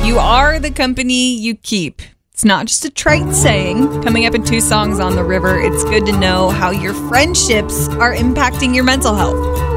You are the company you keep. It's not just a trite saying. Coming up in 2 songs on the river, it's good to know how your friendships are impacting your mental health.